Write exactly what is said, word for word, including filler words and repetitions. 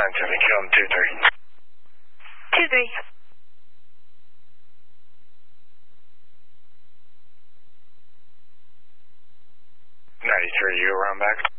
nine seven, kill him two three. two three. ninety-three, you around back?